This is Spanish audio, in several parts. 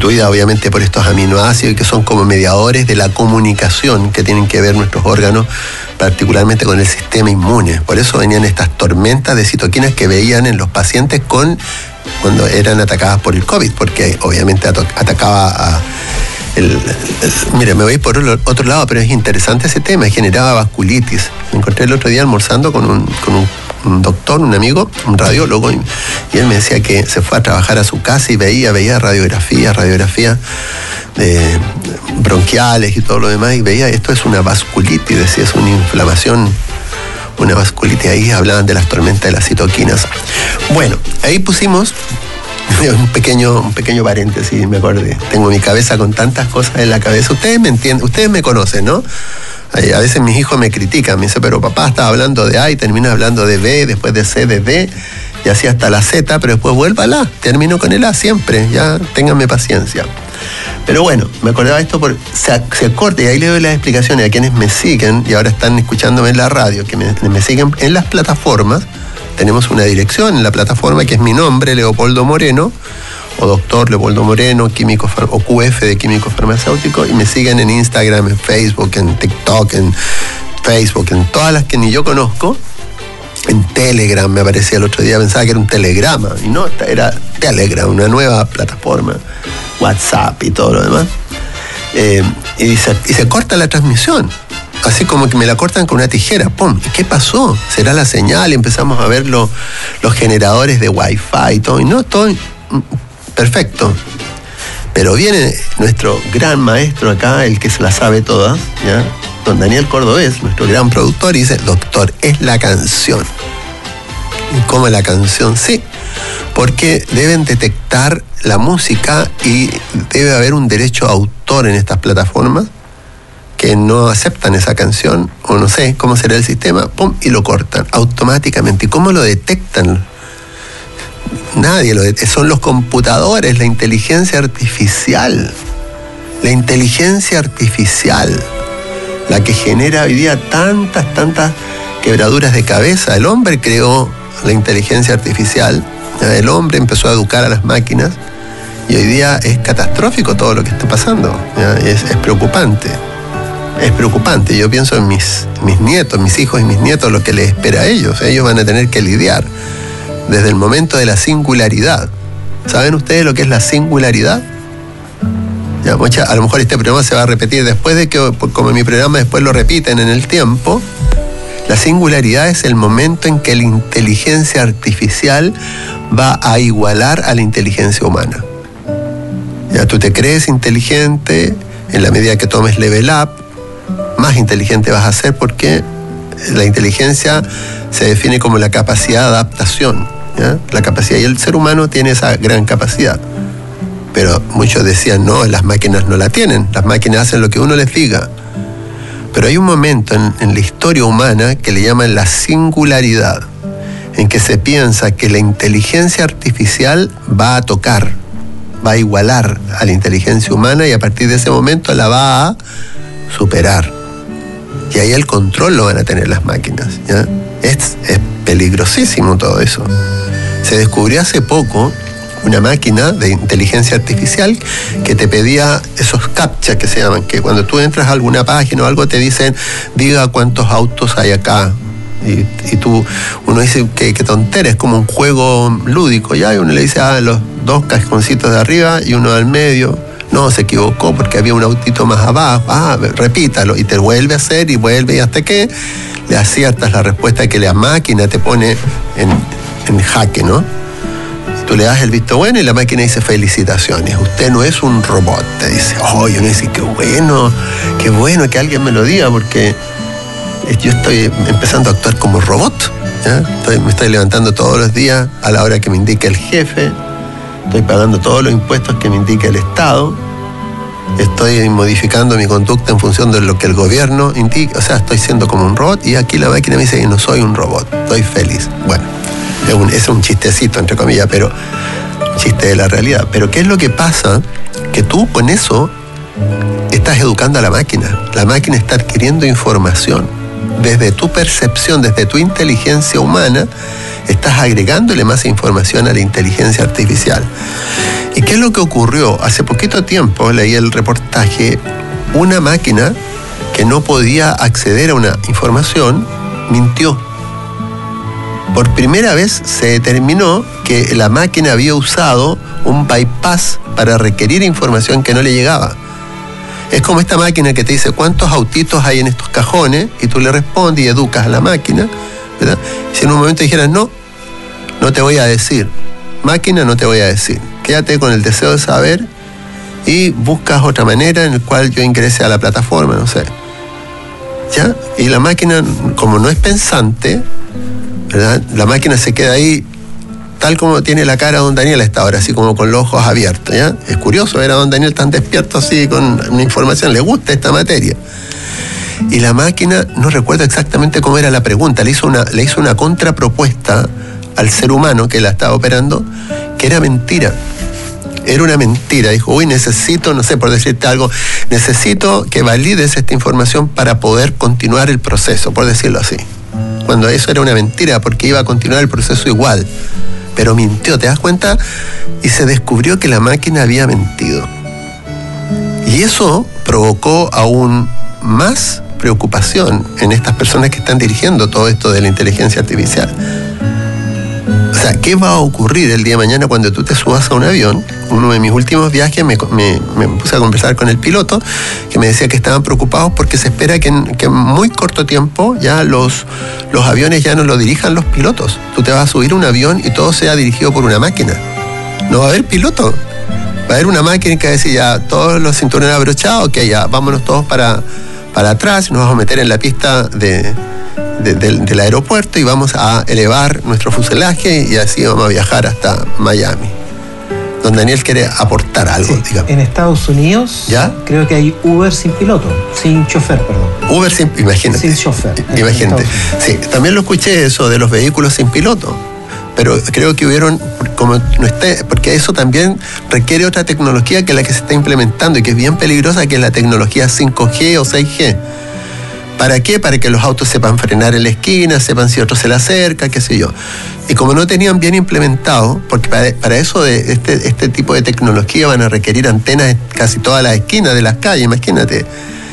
constituida obviamente por estos aminoácidos que son como mediadores de la comunicación que tienen que ver nuestros órganos, particularmente con el sistema inmune. Por eso venían estas tormentas de citoquinas que veían en los pacientes cuando eran atacadas por el COVID, porque obviamente atacaba a... Mira, me voy por otro lado, pero es interesante ese tema, generaba vasculitis. Me encontré el otro día almorzando con un doctor, un amigo, un radiólogo, y él me decía que se fue a trabajar a su casa y veía radiografía de bronquiales y todo lo demás, y veía, esto es una vasculitis, decía, es una inflamación, una vasculitis. Ahí hablaban de las tormentas de las citoquinas. Bueno, ahí pusimos un pequeño paréntesis, me acordé. Tengo mi cabeza con tantas cosas en la cabeza. Ustedes me entienden, ustedes me conocen, ¿no? A veces mis hijos me critican, me dicen, pero papá estaba hablando de A y termina hablando de B, después de C, de D, y así hasta la Z, pero después vuelva al A. Termino con el A siempre, ya ténganme paciencia. Pero bueno, me acordaba esto se corta, y ahí le doy las explicaciones a quienes me siguen y ahora están escuchándome en la radio, que me siguen en las plataformas. Tenemos una dirección en la plataforma que es mi nombre, Leopoldo Moreno, o doctor Leopoldo Moreno, químico o QF de químico farmacéutico, y me siguen en Instagram, en Facebook, en TikTok, en Facebook, en todas las que ni yo conozco. En Telegram me aparecía el otro día, pensaba que era un telegrama, y no, era Telegram, una nueva plataforma, WhatsApp y todo lo demás. Y se corta la transmisión. Así como que me la cortan con una tijera, ¡pum! ¿Y qué pasó? ¿Será la señal? Y empezamos a ver los generadores de Wi-Fi y todo. Y no, todo perfecto. Pero viene nuestro gran maestro acá, el que se la sabe toda, ¿ya? Don Daniel Cordobés, nuestro gran productor, y dice, doctor, es la canción. ¿Y cómo es la canción? Sí, porque deben detectar la música y debe haber un derecho a autor en estas plataformas que no aceptan esa canción, o no sé cómo será el sistema, ¡pum!, y lo cortan automáticamente. ¿Y cómo lo detectan? Nadie lo detecta. Son los computadores, la inteligencia artificial. La inteligencia artificial, la que genera hoy día tantas quebraduras de cabeza. El hombre creó la inteligencia artificial, el hombre empezó a educar a las máquinas, y hoy día es catastrófico todo lo que está pasando. Es preocupante. Es preocupante. Yo pienso en mis nietos, mis hijos y mis nietos, lo que les espera a ellos. Ellos van a tener que lidiar desde el momento de la singularidad. ¿Saben ustedes lo que es la singularidad? Ya, a lo mejor este programa se va a repetir después de que, como mi programa después lo repiten en el tiempo. La singularidad es el momento en que la inteligencia artificial va a igualar a la inteligencia humana. Ya, tú te crees inteligente, en la medida que tomes level up, más inteligente vas a ser, porque la inteligencia se define como la capacidad de adaptación, ¿ya? La capacidad, y el ser humano tiene esa gran capacidad. Pero muchos decían, no, las máquinas no la tienen, las máquinas hacen lo que uno les diga. Pero hay un momento en la historia humana que le llaman la singularidad, en que se piensa que la inteligencia artificial va a tocar, va a igualar a la inteligencia humana, y a partir de ese momento la va a superar. Y ahí el control lo van a tener las máquinas, ¿ya? Es peligrosísimo todo eso. Se descubrió hace poco una máquina de inteligencia artificial que te pedía esos captchas que se llaman, que cuando tú entras a alguna página o algo te dicen, diga cuántos autos hay acá. Y uno dice que tontera, es como un juego lúdico, ¿ya? Y uno le dice, los 2 casconcitos de arriba y uno al medio. No, se equivocó porque había un autito más abajo. Repítalo, y te vuelve a hacer y vuelve, y hasta que le aciertas la respuesta que la máquina te pone en jaque, ¿no? Tú le das el visto bueno y la máquina dice, felicitaciones, usted no es un robot, te dice. Y uno dice, qué bueno que alguien me lo diga, porque yo estoy empezando a actuar como robot, ¿ya? Me estoy levantando todos los días a la hora que me indica el jefe, estoy pagando todos los impuestos que me indica el Estado, estoy modificando mi conducta en función de lo que el gobierno indica, o sea, estoy siendo como un robot, y aquí la máquina me dice que no soy un robot, estoy feliz. Bueno, es un chistecito, entre comillas, pero un chiste de la realidad. Pero ¿qué es lo que pasa? Que tú con eso estás educando a la máquina está adquiriendo información. desde tu percepción, desde tu inteligencia humana, estás agregándole más información a la inteligencia artificial. ¿Y qué es lo que ocurrió? Hace poquito tiempo leí el reportaje, una máquina que no podía acceder a una información mintió. Por primera vez se determinó que la máquina había usado un bypass para requerir información que no le llegaba. Es como esta máquina que te dice cuántos autitos hay en estos cajones y tú le respondes y educas a la máquina, ¿verdad? Si en un momento dijeras no te voy a decir, máquina, no te voy a decir, quédate con el deseo de saber y buscas otra manera en la cual yo ingrese a la plataforma, no sé. ¿Ya? Y la máquina, como no es pensante, ¿verdad? La máquina se queda ahí tal como tiene la cara don Daniel a esta hora, así como con los ojos abiertos, ¿ya? Es curioso ver a don Daniel tan despierto así con una información, le gusta esta materia. Y la máquina no recuerda exactamente cómo era la pregunta, le hizo una contrapropuesta al ser humano que la estaba operando, que era mentira. Era una mentira. Dijo, necesito, no sé, por decirte algo, necesito que valides esta información para poder continuar el proceso, por decirlo así. Cuando eso era una mentira, porque iba a continuar el proceso igual. Pero mintió, ¿te das cuenta? Y se descubrió que la máquina había mentido. Y eso provocó aún más preocupación en estas personas que están dirigiendo todo esto de la inteligencia artificial. O sea, ¿qué va a ocurrir el día de mañana cuando tú te subas a un avión? Uno de mis últimos viajes me puse a conversar con el piloto, que me decía que estaban preocupados porque se espera que en muy corto tiempo ya los aviones ya no lo dirijan los pilotos. Tú te vas a subir a un avión y todo sea dirigido por una máquina. No va a haber piloto. Va a haber una máquina que va a decir ya todos los cinturones abrochados, ok, ya vámonos todos para atrás, nos vamos a meter en la pista del aeropuerto y vamos a elevar nuestro fuselaje y así vamos a viajar hasta Miami. Don Daniel quiere aportar algo, sí, digamos. En Estados Unidos, ¿ya? Creo que hay Uber sin piloto, sin chofer, perdón. Uber sin, imagínate. Sin chofer. Imagínate. Sí, también lo escuché eso de los vehículos sin piloto. Pero creo que hubieron, como no esté, porque eso también requiere otra tecnología que la que se está implementando y que es bien peligrosa, que es la tecnología 5G o 6G. ¿Para qué? Para que los autos sepan frenar en la esquina, sepan si otro se le acerca, qué sé yo. Y como no tenían bien implementado, porque para eso de este tipo de tecnología van a requerir antenas en casi todas las esquinas de las calles, imagínate,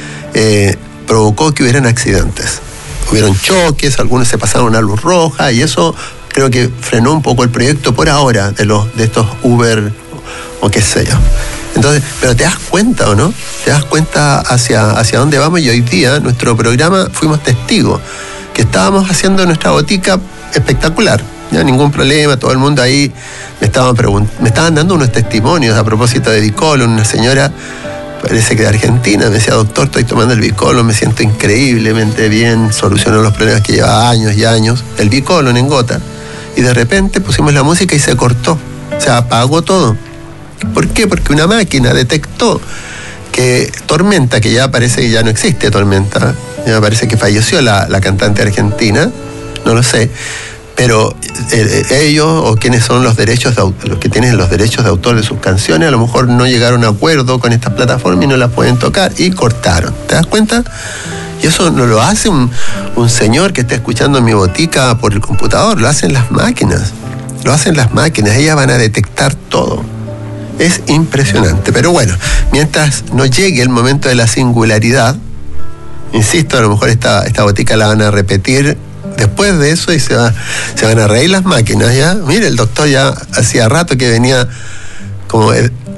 provocó que hubieran accidentes. Hubieron choques, algunos se pasaron a luz roja y eso creo que frenó un poco el proyecto por ahora de estos Uber o qué sé yo. Entonces, pero te das cuenta, ¿o no? Te das cuenta hacia dónde vamos y hoy día nuestro programa fuimos testigos que estábamos haciendo nuestra botica espectacular, ya ningún problema, todo el mundo ahí me estaban dando unos testimonios a propósito de Bicolon, una señora parece que de Argentina, me decía, doctor, estoy tomando el Bicolon, me siento increíblemente bien, solucionó los problemas que llevaba años y años, el Bicolon en gota, y de repente pusimos la música y se cortó, se apagó todo. ¿Por qué? Porque una máquina detectó que Tormenta, que ya parece que ya no existe Tormenta, ya parece que falleció la cantante argentina, no lo sé, pero ellos o quienes son los que tienen los derechos de autor de sus canciones, a lo mejor no llegaron a acuerdo con estas plataformas y no las pueden tocar y cortaron. ¿Te das cuenta? Y eso no lo hace un señor que está escuchando en mi botica por el computador, lo hacen las máquinas. Lo hacen las máquinas, ellas van a detectar todo. Es impresionante. Pero bueno, mientras no llegue el momento de la singularidad, insisto, a lo mejor esta botica la van a repetir después de eso y se van a reír las máquinas, ¿ya? Mire, el doctor ya hacía rato que venía como...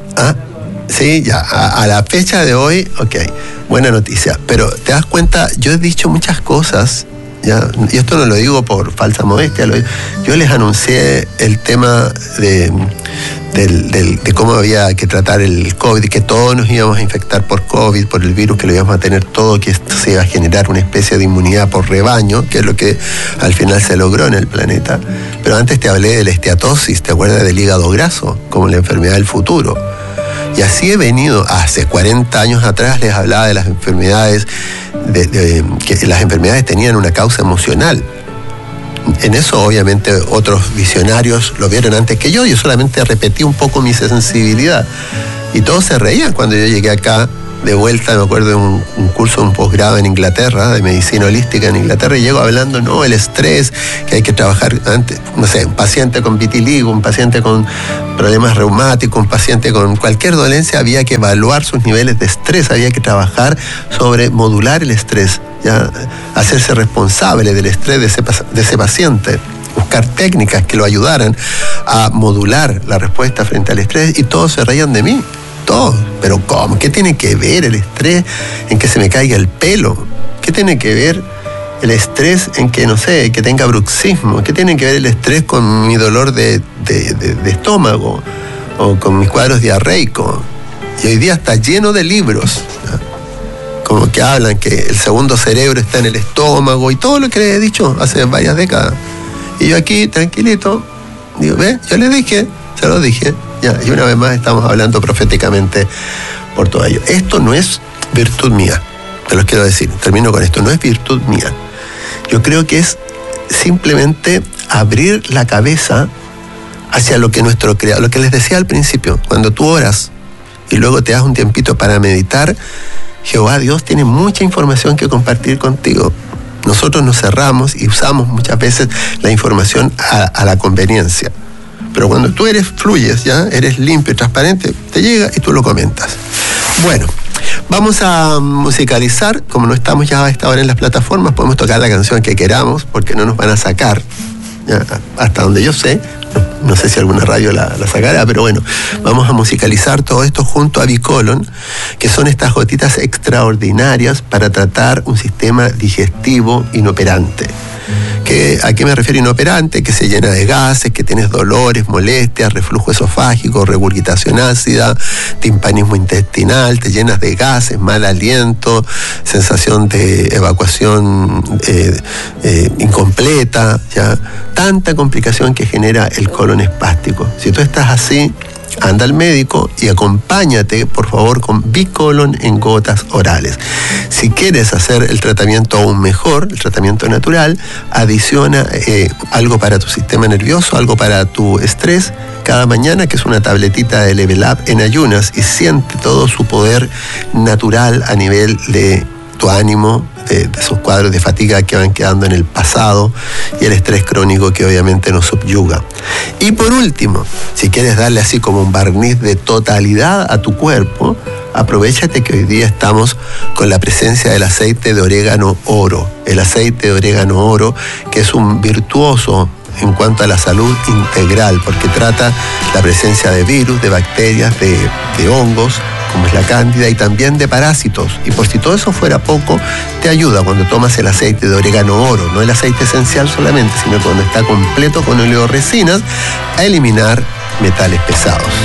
sí, ya, a la fecha de hoy, ok, buena noticia. Pero te das cuenta, yo he dicho muchas cosas, ¿ya? Y esto no lo digo por falsa modestia, yo les anuncié el tema de cómo había que tratar el COVID, y que todos nos íbamos a infectar por COVID, por el virus, que lo íbamos a tener todo, que esto se iba a generar una especie de inmunidad por rebaño, que es lo que al final se logró en el planeta. Pero antes te hablé de la esteatosis, ¿te acuerdas del hígado graso? Como la enfermedad del futuro. Y así he venido, hace 40 años atrás les hablaba de las enfermedades, que las enfermedades tenían una causa emocional. En eso obviamente otros visionarios lo vieron antes que yo solamente repetí un poco mi sensibilidad. Y todos se reían cuando yo llegué acá de vuelta, me acuerdo de un curso, un posgrado en Inglaterra, de medicina holística en Inglaterra, y llego hablando, no, el estrés, que hay que trabajar antes, no sé, un paciente con vitiligo, un paciente con problemas reumáticos, un paciente con cualquier dolencia, había que evaluar sus niveles de estrés, había que trabajar sobre modular el estrés, ya, hacerse responsable del estrés de ese paciente, buscar técnicas que lo ayudaran a modular la respuesta frente al estrés, y todos se reían de mí. Todos. Pero ¿cómo? ¿Qué tiene que ver el estrés en que se me caiga el pelo? ¿Qué tiene que ver el estrés en que, no sé, que tenga bruxismo? ¿Qué tiene que ver el estrés con mi dolor de estómago o con mis cuadros diarreicos? Y hoy día está lleno de libros, ¿no? Como que hablan que el segundo cerebro está en el estómago y todo lo que les he dicho hace varias décadas. Y yo aquí, tranquilito, digo, ve, yo les dije, se los dije. Ya, y una vez más estamos hablando proféticamente por todo ello. Esto no es virtud mía, te lo quiero decir, termino con esto, no es virtud mía. Yo creo que es simplemente abrir la cabeza hacia lo que nuestro creador, lo que les decía al principio, cuando tú oras y luego te das un tiempito para meditar, Jehová Dios tiene mucha información que compartir contigo. Nosotros nos cerramos y usamos muchas veces la información a la conveniencia. Pero cuando tú fluyes, ya, eres limpio y transparente, te llega y tú lo comentas. Bueno, vamos a musicalizar. Como no estamos ya a esta hora en las plataformas, podemos tocar la canción que queramos, porque no nos van a sacar, ya, hasta donde yo sé. No sé si alguna radio la sacará, pero bueno, vamos a musicalizar todo esto junto a Bicolon, que son estas gotitas extraordinarias para tratar un sistema digestivo inoperante. ¿A qué me refiero inoperante? Que se llena de gases, que tienes dolores, molestias, reflujo esofágico, regurgitación ácida, timpanismo intestinal, te llenas de gases, mal aliento, sensación de evacuación incompleta, ¿ya? Tanta complicación que genera el colon espástico. Si tú estás así, anda al médico y acompáñate, por favor, con Bicolon en gotas orales. Si quieres hacer el tratamiento aún mejor, el tratamiento natural, adiciona algo para tu sistema nervioso, algo para tu estrés cada mañana, que es una tabletita de Level Up en ayunas, y siente todo su poder natural a nivel de tu ánimo, de esos cuadros de fatiga que van quedando en el pasado y el estrés crónico que obviamente nos subyuga. Y por último, si quieres darle así como un barniz de totalidad a tu cuerpo, aprovéchate que hoy día estamos con la presencia del aceite de orégano oro. El aceite de orégano oro, que es un virtuoso en cuanto a la salud integral, porque trata la presencia de virus, de bacterias, de hongos, como es la cándida, y también de parásitos. Y por si todo eso fuera poco, te ayuda cuando tomas el aceite de orégano oro, no el aceite esencial solamente, sino cuando está completo con oleoresinas, a eliminar metales pesados.